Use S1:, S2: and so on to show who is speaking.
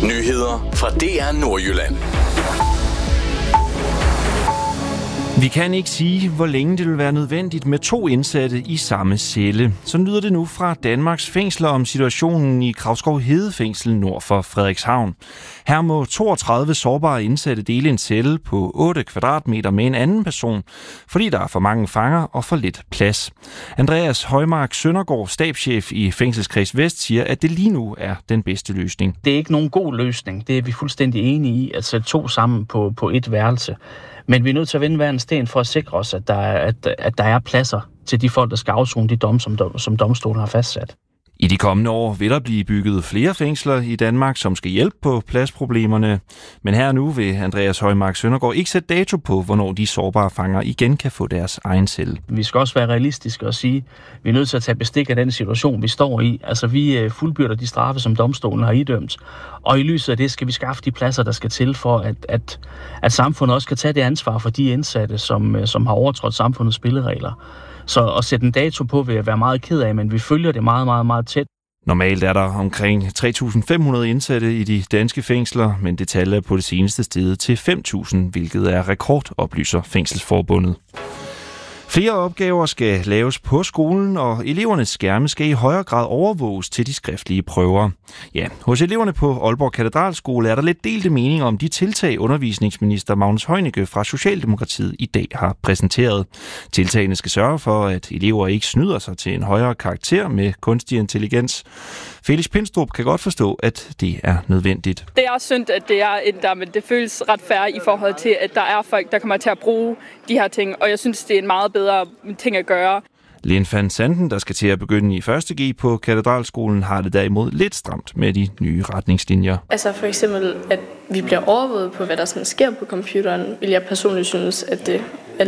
S1: Nyheder fra DR Nordjylland.
S2: Vi kan ikke sige, hvor længe det vil være nødvendigt med 2 indsatte i samme celle. Så lyder det nu fra Danmarks fængsler om situationen i Kravskov Hede fængsel nord for Frederikshavn. Her må 32 sårbare indsatte dele en celle på 8 kvadratmeter med en anden person, fordi der er for mange fanger og for lidt plads. Andreas Højmark Søndergaard, stabschef i Fængselskreds Vest, siger, at det lige nu er den bedste løsning.
S3: Det er ikke nogen god løsning. Det er vi fuldstændig enige i, at sætte 2 sammen på et værelse. Men vi er nødt til at vende hver en sten for at sikre os, at der er pladser til de folk, der skal afsone de domme, som domstolen har fastsat.
S2: I de kommende år vil der blive bygget flere fængsler i Danmark, som skal hjælpe på pladsproblemerne. Men her nu vil Andreas Højmark Søndergaard ikke sætte dato på, hvornår de sårbare fanger igen kan få deres egen celle.
S3: Vi skal også være realistiske og sige, at vi er nødt til at tage bestik af den situation, vi står i. Altså, vi fuldbyrder de straffe, som domstolen har idømt. Og i lyset af det skal vi skaffe de pladser, der skal til for, at samfundet også kan tage det ansvar for de indsatte, som har overtrådt samfundets spilleregler. Så at sætte en dato på vil jeg være meget ked af, men vi følger det meget, meget, meget tæt.
S2: Normalt er der omkring 3.500 indsatte i de danske fængsler, men det tal er på det seneste steget til 5.000, hvilket er rekord, oplyser Fængselsforbundet. Flere opgaver skal laves på skolen, og elevernes skærme skal i højere grad overvåges til de skriftlige prøver. Ja, hos eleverne på Aalborg Katedralskole er der lidt delte meninger om de tiltag, undervisningsminister Magnus Heunicke fra Socialdemokratiet i dag har præsenteret. Tiltagene skal sørge for, at elever ikke snyder sig til en højere karakter med kunstig intelligens. Felix Pinstrup kan godt forstå, at det er nødvendigt.
S4: Det er synd, at det er der, men det føles ret fair i forhold til, at der er folk, der kommer til at bruge de her ting, og jeg synes, det er en meget bedre ting at gøre.
S2: Lene van Sanden, der skal til at begynde i 1. G på Katedralskolen, har det derimod lidt stramt med de nye retningslinjer.
S5: Altså for eksempel, at vi bliver overvåget på, hvad der sådan sker på computeren, vil jeg personligt synes, at det